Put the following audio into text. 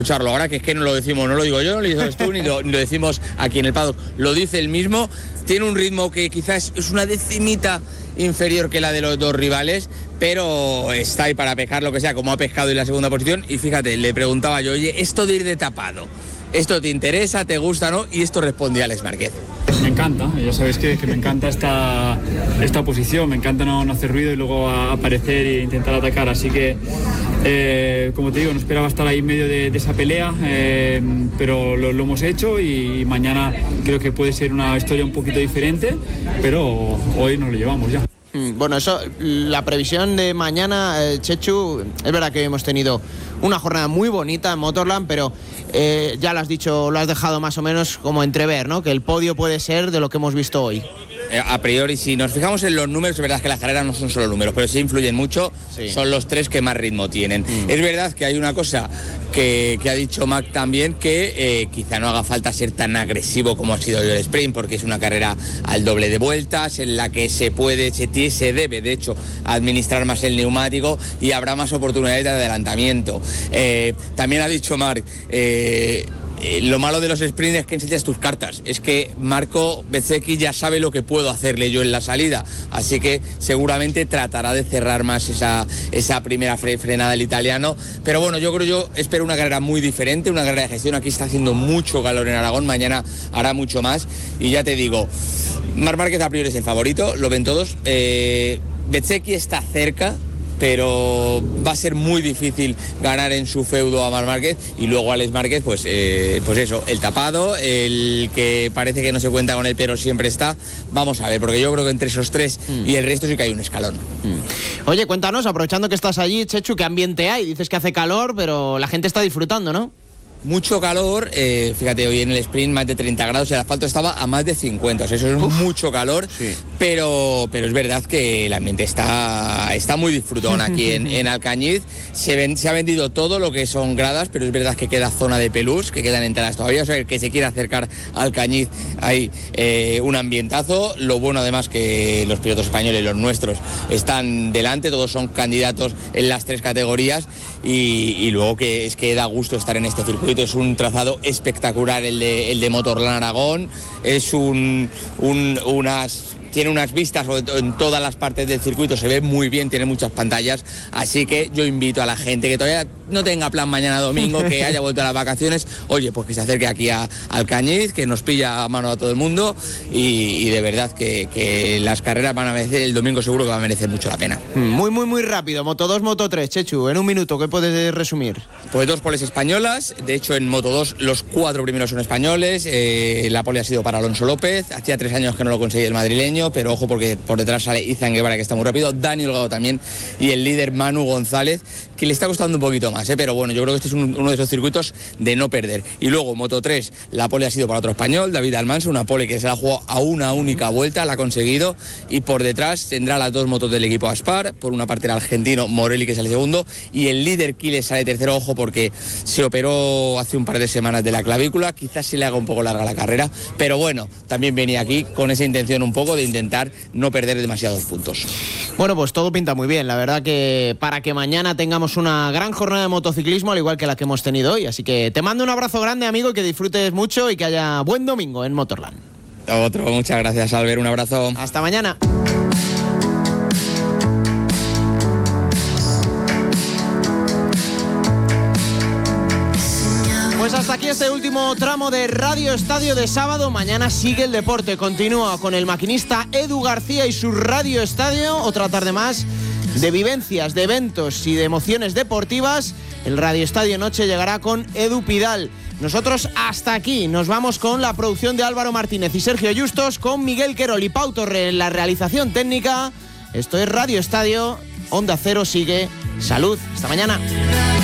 escucharlo ahora, que es que no lo decimos, no lo digo yo, no lo dices tú, ni lo decimos aquí en el paddock, lo dice él mismo. Tiene un ritmo que quizás es una decimita inferior que la de los dos rivales, pero está ahí para pescar lo que sea, como ha pescado en la segunda posición. Y fíjate, le preguntaba yo, oye, esto de ir de tapado, ¿esto te interesa, te gusta, no? Y esto respondía Alex Márquez. Me encanta, ya sabéis que me encanta esta posición, me encanta no hacer ruido y luego aparecer e intentar atacar, así que como te digo, no esperaba estar ahí en medio de esa pelea, pero lo hemos hecho y mañana creo que puede ser una historia un poquito diferente, pero hoy nos lo llevamos ya. Bueno, eso, la previsión de mañana, Chechu, es verdad que hemos tenido una jornada muy bonita en Motorland, pero ya lo has dicho, lo has dejado más o menos como entrever, ¿no? Que el podio puede ser de lo que hemos visto hoy. A priori, si nos fijamos en los números, es verdad que las carreras no son solo números, pero sí influyen mucho, sí. Son los tres que más ritmo tienen. Es verdad que hay una cosa que ha dicho Mac también, que quizá no haga falta ser tan agresivo como ha sido el sprint, porque es una carrera al doble de vueltas, en la que se debe, de hecho, administrar más el neumático y habrá más oportunidades de adelantamiento. También ha dicho Marc, lo malo de los sprints es que enseñas tus cartas. Es que Marco Bezzecchi ya sabe lo que puedo hacerle yo en la salida, así que seguramente tratará de cerrar más esa primera frenada del italiano. Pero bueno, yo espero una carrera muy diferente, una carrera de gestión. Aquí está haciendo mucho calor en Aragón, mañana hará mucho más. Y ya te digo, Marc Márquez a priori es el favorito, lo ven todos. Bezzecchi está cerca, pero va a ser muy difícil ganar en su feudo a Marc Márquez. Y luego Alex Márquez, pues eso, el tapado, el que parece que no se cuenta con él, pero siempre está. Vamos a ver, porque yo creo que entre esos tres y el resto sí que hay un escalón. Oye, cuéntanos, aprovechando que estás allí, Chechu, ¿qué ambiente hay? Dices que hace calor, pero la gente está disfrutando, ¿no? Mucho calor, fíjate, hoy en el sprint más de 30 grados, el asfalto estaba a más de 50, o sea, eso es mucho calor, sí. pero es verdad que el ambiente está muy disfrutón aquí en Alcañiz. Se ha vendido todo lo que son gradas, pero es verdad que queda zona de pelús, que quedan entradas todavía, o sea, el que se quiera acercar a Alcañiz hay un ambientazo. Lo bueno además que los pilotos españoles, los nuestros, están delante, todos son candidatos en las tres categorías y luego que es que da gusto estar en este circuito. Es un trazado espectacular el de Motorland Aragón, es tiene unas vistas en todas las partes del circuito, se ve muy bien, tiene muchas pantallas, así que yo invito a la gente que todavía no tenga plan mañana domingo, que haya vuelto a las vacaciones, oye, pues que se acerque aquí a Alcañiz, que nos pilla a mano a todo el mundo y de verdad que las carreras van a merecer, el domingo seguro que va a merecer mucho la pena. Muy, muy, muy rápido, Moto 2, Moto 3, Chechu, en un minuto, ¿qué puedes resumir? Pues 2 poles españolas, de hecho en Moto 2 los 4 primeros son españoles, la pole ha sido para Alonso López, hacía 3 años que no lo conseguía el madrileño, pero ojo porque por detrás sale Izan Guevara, que está muy rápido, Dani Holgado también, y el líder Manu González, que le está costando un poquito más, pero bueno, yo creo que este es uno de esos circuitos de no perder. Y luego Moto 3, la pole ha sido para otro español, David Almanso, una pole que se la ha jugado a una única vuelta, la ha conseguido, y por detrás tendrá las 2 motos del equipo Aspar, por una parte el argentino Morelli, que es el segundo, y el líder Quiles sale tercero, ojo porque se operó hace un par de semanas de la clavícula, quizás se le haga un poco larga la carrera, pero bueno, también venía aquí con esa intención un poco de intentar no perder demasiados puntos. Bueno, pues todo pinta muy bien, la verdad que para que mañana tengamos una gran jornada de motociclismo, al igual que la que hemos tenido hoy, así que te mando un abrazo grande, amigo, y que disfrutes mucho y que haya buen domingo en Motorland. Otro, muchas gracias, Albert, un abrazo. Hasta mañana. Pues hasta aquí este último tramo de Radio Estadio de sábado. Mañana sigue el deporte, continúa con el maquinista Edu García y su Radio Estadio. Otra tarde más de vivencias, de eventos y de emociones deportivas. El Radio Estadio Noche llegará con Edu Pidal. Nosotros hasta aquí, nos vamos con la producción de Álvaro Martínez y Sergio Justos, con Miguel Querol y Pau Torre en la realización técnica. Esto es Radio Estadio, Onda Cero sigue. Salud, hasta mañana.